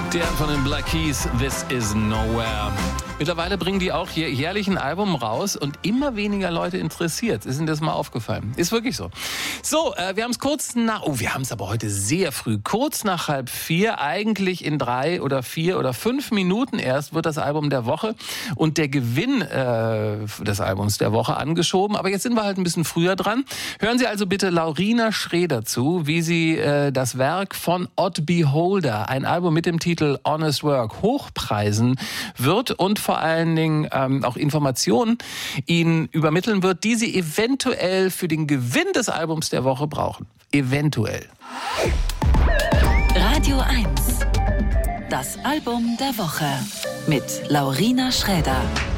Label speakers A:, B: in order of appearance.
A: Der von den Black Keys, This Is Nowhere. Mittlerweile bringen die auch hier jährlich ein Album raus und immer weniger Leute interessiert. Ist Ihnen das mal aufgefallen? Ist wirklich so. So, wir haben es wir haben es aber heute sehr früh, kurz nach 3:30, eigentlich in 3 oder 4 oder 5 Minuten erst wird das Album der Woche und der Gewinn des Albums der Woche angeschoben. Aber jetzt sind wir halt ein bisschen früher dran. Hören Sie also bitte Laurina Schraeder zu, wie sie das Werk von Odd Beholder, ein Album mit dem Titel Honest Work, hochpreisen wird und vor allen Dingen auch Informationen Ihnen übermitteln wird, die Sie eventuell für den Gewinn des Albums der Woche brauchen. Eventuell.
B: Radio 1. Das Album der Woche mit Laurina Schraeder.